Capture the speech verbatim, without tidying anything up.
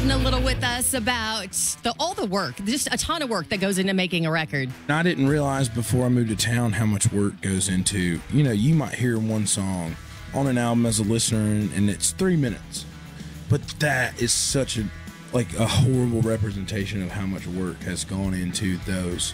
chatting a little with us about the all the work, just a ton of work that goes into making a record. I didn't realize before I moved to town how much work goes into, you know, you might hear one song on an album as a listener and, and it's three minutes. But that is such a, like a horrible representation of how much work has gone into those